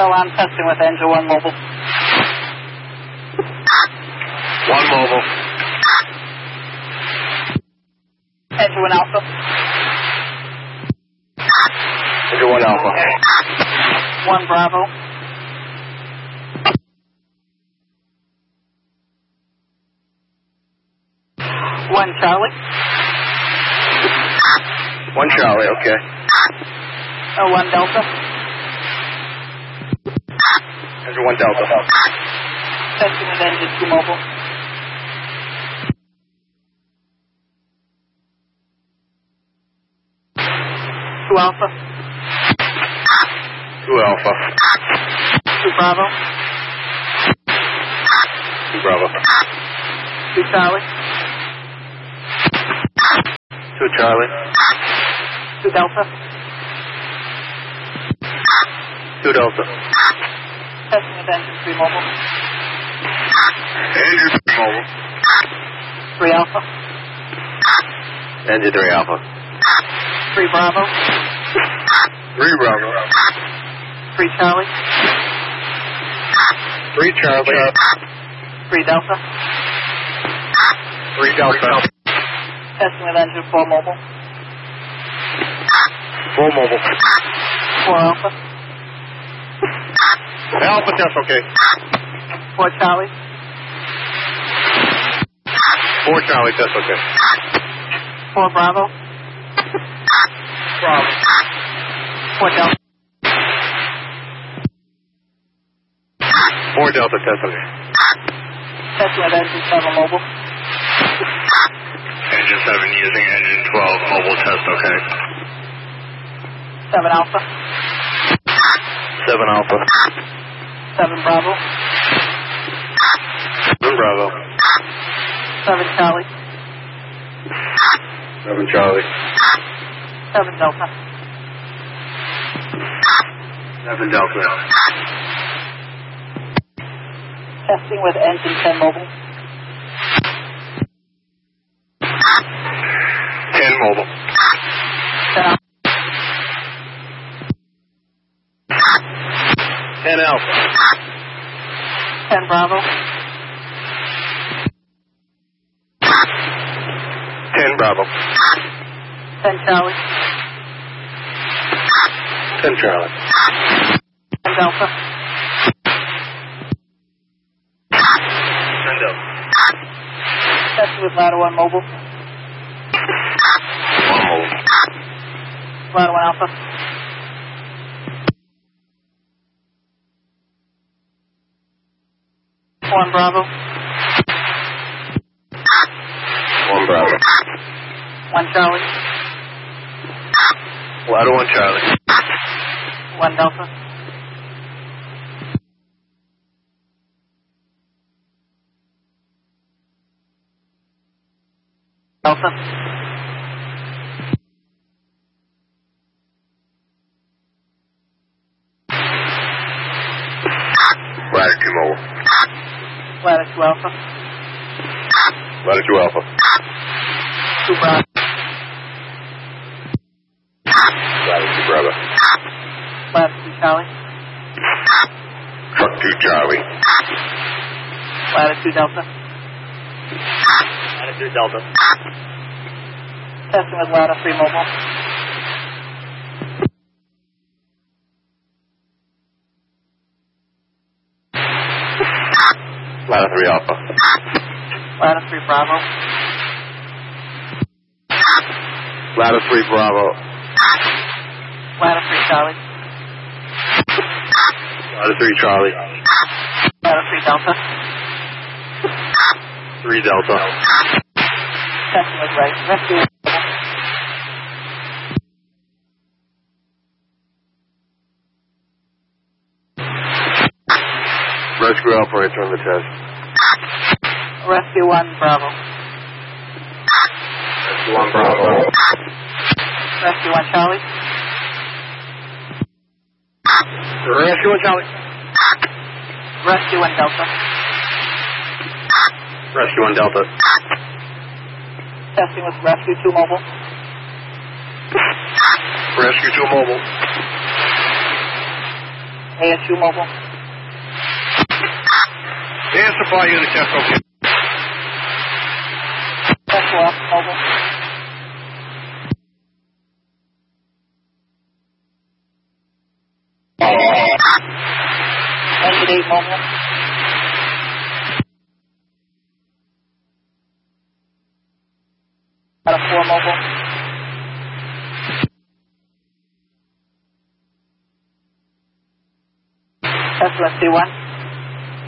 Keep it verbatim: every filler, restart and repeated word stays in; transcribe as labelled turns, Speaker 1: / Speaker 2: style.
Speaker 1: Still on, testing with engine one mobile.
Speaker 2: One mobile.
Speaker 1: Engine one alpha.
Speaker 2: Engine one alpha.
Speaker 1: One bravo. One Charlie.
Speaker 2: One Charlie, okay.
Speaker 1: Oh, one Delta.
Speaker 2: Engine one Delta.
Speaker 1: Testing with engine two mobile. Two Alpha.
Speaker 2: Two Alpha.
Speaker 1: Two Bravo.
Speaker 2: Two Bravo.
Speaker 1: Two Charlie.
Speaker 2: Two Charlie.
Speaker 1: Two Delta.
Speaker 2: Two Delta.
Speaker 1: Testing with engine three mobile.
Speaker 2: Engine three mobile.
Speaker 1: Three Alpha.
Speaker 2: Engine three Alpha.
Speaker 1: Three Bravo.
Speaker 2: Three Bravo.
Speaker 1: Three Charlie.
Speaker 2: Three Charlie.
Speaker 1: Three Delta.
Speaker 2: Three Delta.
Speaker 1: Testing with engine four mobile.
Speaker 2: Four mobile.
Speaker 1: Four Alpha.
Speaker 2: Alpha test, okay.
Speaker 1: Four Charlie.
Speaker 2: Four Charlie test, okay.
Speaker 1: Four Bravo.
Speaker 2: Bravo.
Speaker 1: Four Delta.
Speaker 2: Four Delta test, okay.
Speaker 1: Testing with engine seven mobile.
Speaker 2: Engine seven using engine twelve mobile test, okay.
Speaker 1: Seven Alpha.
Speaker 2: Seven Alpha.
Speaker 1: Seven Bravo.
Speaker 2: Seven Bravo.
Speaker 1: Seven Charlie.
Speaker 2: Seven Charlie.
Speaker 1: Seven Delta.
Speaker 2: Seven Delta.
Speaker 1: Testing with engine ten mobile.
Speaker 2: Ten mobile.
Speaker 1: Ten Alpha.
Speaker 2: Ten Alpha.
Speaker 1: Ten Bravo.
Speaker 2: Ten Bravo.
Speaker 1: Ten Charlie.
Speaker 2: Ten Charlie.
Speaker 1: Ten Delta.
Speaker 2: Ten Delta.
Speaker 1: Testing with ladder one mobile.
Speaker 2: One mobile.
Speaker 1: Ladder one Alpha. One Bravo.
Speaker 2: One Bravo.
Speaker 1: One Charlie.
Speaker 2: Ladder one Charlie.
Speaker 1: One Delta. Delta.
Speaker 2: Ladder two mobile.
Speaker 1: Ladder two Alpha.
Speaker 2: Ladder two Alpha.
Speaker 1: Two Bravo.
Speaker 2: Ladder two Bravo.
Speaker 1: Ladder two Charlie.
Speaker 2: Truck two Charlie.
Speaker 1: Ladder two Delta.
Speaker 2: Ladder two Delta.
Speaker 1: Testing with ladder three mobile.
Speaker 2: Ladder three Alpha.
Speaker 1: Ladder three Bravo.
Speaker 2: Ladder three Bravo.
Speaker 1: Ladder three Charlie.
Speaker 2: Ladder three Charlie.
Speaker 1: Ladder three Delta.
Speaker 2: Three Delta.
Speaker 1: Testing with right. Rescue.
Speaker 2: Rescue operator on the test.
Speaker 1: Rescue one Bravo.
Speaker 2: Rescue one Bravo.
Speaker 1: Rescue one Charlie.
Speaker 2: Rescue one Charlie.
Speaker 1: Rescue one Delta.
Speaker 2: Rescue one Delta.
Speaker 1: Testing with Rescue two mobile.
Speaker 2: Rescue two mobile.
Speaker 1: A S U mobile.
Speaker 2: Air supply unit test, okay.
Speaker 1: Vessel Alpha mobile. Engine eight mobile. Out of four mobile. Vessel S C one.